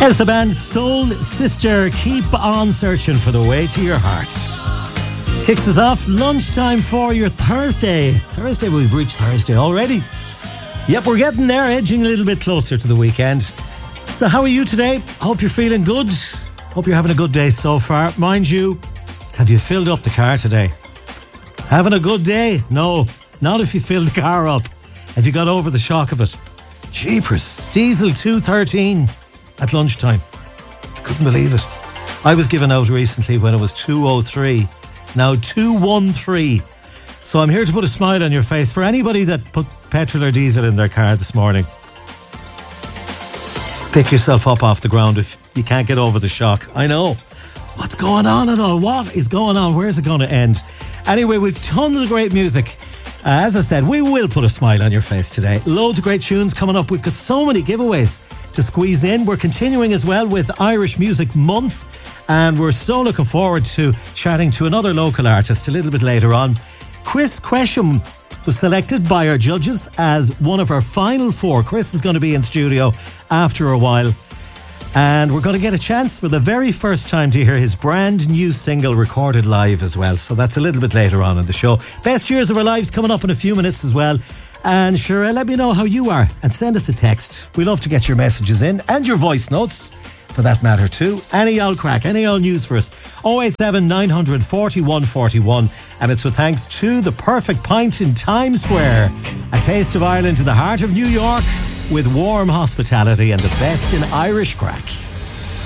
As the band Soul Sister, keep on searching for the way to your heart. Kicks us off lunchtime for your Thursday. We've reached Thursday already. Yep, we're getting there, edging a little bit closer to the weekend. So how are you today? Hope you're feeling good. Hope you're having a good day so far. Mind you, have you filled up the car today? Having a good day? No, not if you filled the car up. Have you got over the shock of it? Jeepers, diesel 213 at lunchtime. Couldn't believe it. I was given out recently when it was 203. Now 213. So I'm here to put a smile on your face for anybody that put petrol or diesel in their car this morning. Pick yourself up off the ground if you can't get over the shock. I know. What's going on at all? What is going on? Where's it going to end? Anyway, we've tons of great music. As I said, we will put a smile on your face today. Loads of great tunes coming up. We've got so many giveaways to squeeze in. We're continuing as well with Irish Music Month, and we're so looking forward to chatting to another local artist a little bit later on. Chris Cresham was selected by our judges as one of our final four. Chris is going to be in studio after a while, and we're going to get a chance for the very first time to hear his brand new single recorded live as well. So that's a little bit later on in the show. Best years of our lives coming up in a few minutes as well. And sure, let me know how you are and send us a text. We love to get your messages in and your voice notes for that matter too. Any old crack, any old news for us. 087 900 41 41. And it's with thanks to the Perfect Pint in Times Square. A taste of Ireland to the heart of New York with warm hospitality and the best in Irish crack.